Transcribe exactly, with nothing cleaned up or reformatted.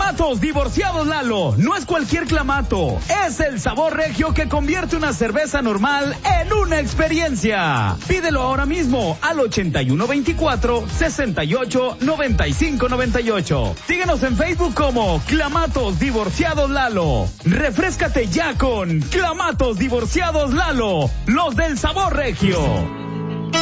Clamatos Divorciados Lalo. No es cualquier clamato. Es el sabor regio que convierte una cerveza normal en una experiencia. Pídelo ahora mismo al ochenta y uno veinticuatro, sesenta y ocho, noventa y cinco noventa y ocho. Síguenos en Facebook como Clamatos Divorciados Lalo. Refréscate ya con Clamatos Divorciados Lalo. Los del sabor regio.